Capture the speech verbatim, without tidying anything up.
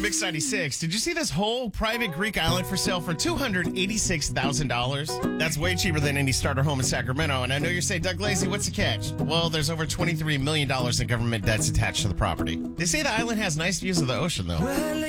Mix ninety-six. Did you see this whole private Greek island for sale for two hundred eighty-six thousand dollars? That's way cheaper than any starter home in Sacramento. And I know you're saying, Doug Lazy, what's the catch? Well, there's over twenty-three million dollars in government debts attached to the property. They say the island has nice views of the ocean, though.